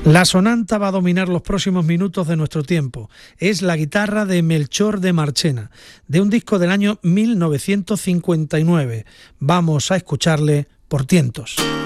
La sonanta va a dominar los próximos minutos de nuestro tiempo. Es la guitarra de Melchor de Marchena, de un disco del año 1959. Vamos a escucharle por tientos.